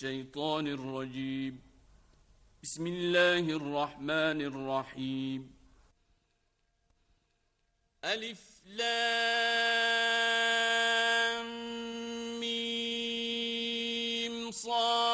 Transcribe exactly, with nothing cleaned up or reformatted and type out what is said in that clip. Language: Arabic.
الشيطان الرجيم. بسم الله الرحمن الرحيم. ألف لام ميم صاد